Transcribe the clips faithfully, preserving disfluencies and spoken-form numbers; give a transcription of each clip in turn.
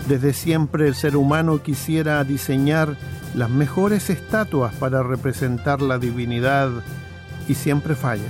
Desde siempre el ser humano quisiera diseñar las mejores estatuas para representar la divinidad y siempre falla.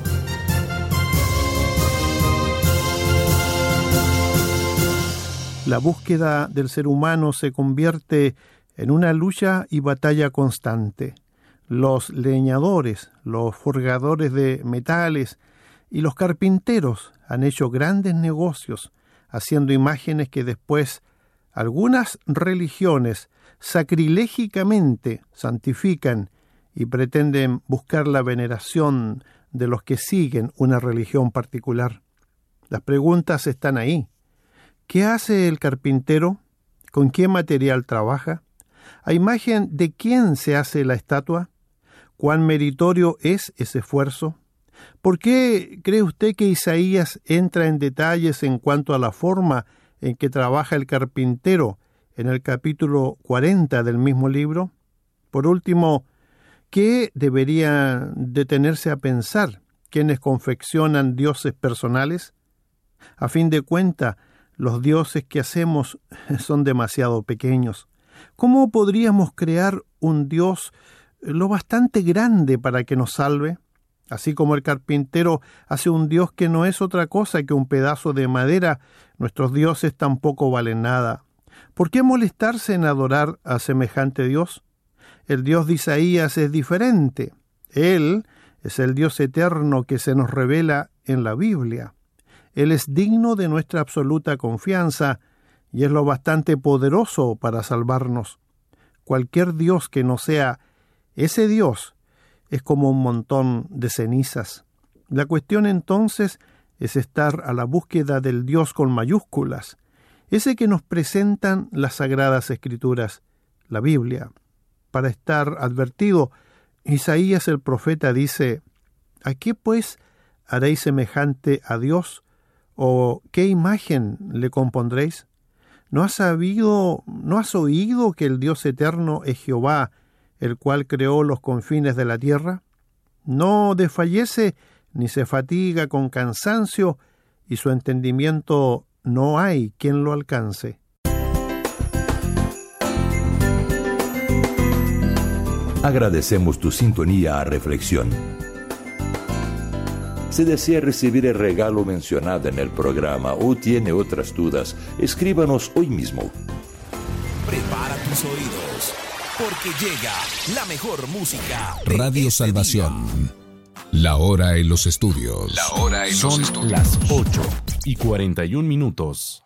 La búsqueda del ser humano se convierte en una lucha y batalla constante. Los leñadores, los forjadores de metales y los carpinteros han hecho grandes negocios haciendo imágenes que después algunas religiones sacrilégicamente santifican y pretenden buscar la veneración de los que siguen una religión particular. Las preguntas están ahí. ¿Qué hace el carpintero? ¿Con qué material trabaja? ¿A imagen de quién se hace la estatua? ¿Cuán meritorio es ese esfuerzo? ¿Por qué cree usted que Isaías entra en detalles en cuanto a la forma en que trabaja el carpintero en el capítulo cuarenta del mismo libro? Por último, ¿qué deberían detenerse a pensar quienes confeccionan dioses personales? A fin de cuentas, los dioses que hacemos son demasiado pequeños. ¿Cómo podríamos crear un Dios lo bastante grande para que nos salve? Así como el carpintero hace un Dios que no es otra cosa que un pedazo de madera, nuestros dioses tampoco valen nada. ¿Por qué molestarse en adorar a semejante Dios? El Dios de Isaías es diferente. Él es el Dios eterno que se nos revela en la Biblia. Él es digno de nuestra absoluta confianza y es lo bastante poderoso para salvarnos. Cualquier Dios que no sea ese Dios es como un montón de cenizas. La cuestión entonces es estar a la búsqueda del Dios con mayúsculas, ese que nos presentan las Sagradas Escrituras, la Biblia. Para estar advertido, Isaías el profeta dice: ¿a qué pues haréis semejante a Dios? ¿O qué imagen le compondréis? ¿No has sabido, no has oído que el Dios eterno es Jehová, el cual creó los confines de la tierra? No desfallece ni se fatiga con cansancio, y su entendimiento no hay quien lo alcance. Agradecemos tu sintonía a Reflexión. Si desea recibir el regalo mencionado en el programa o tiene otras dudas, escríbanos hoy mismo. Prepara tus oídos, porque llega la mejor música. Radio Salvación. La hora en los estudios. La hora en Son los estudios. las ocho y cuarenta y un minutos.